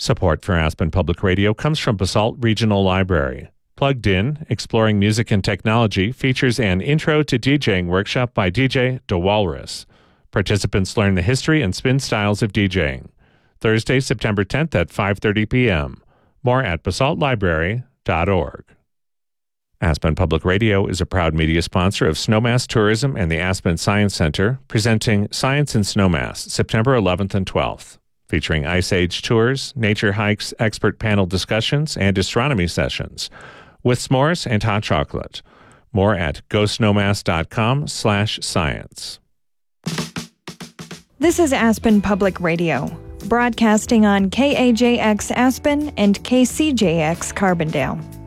Support for Aspen Public Radio comes from Basalt Regional Library. Plugged In, Exploring Music and Technology features an Intro to DJing workshop by DJ DeWalrus. Participants learn the history and spin styles of DJing. Thursday, September 10th at 5:30 p.m. More at basaltlibrary.org. Aspen Public Radio is a proud media sponsor of Snowmass Tourism and the Aspen Science Center, presenting Science in Snowmass, September 11th and 12th. Featuring Ice Age tours, nature hikes, expert panel discussions, and astronomy sessions, with s'mores and hot chocolate. More at gosnowmass.com/science. This is Aspen Public Radio, broadcasting on KAJX Aspen and KCJX Carbondale.